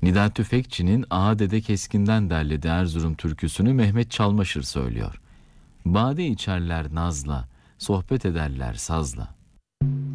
Nida Tüfekçi'nin Ağa Dede Keskin'den derlediği Erzurum türküsünü Mehmet Çalmaşır söylüyor. Bade içerler nazla, sohbet ederler sazla.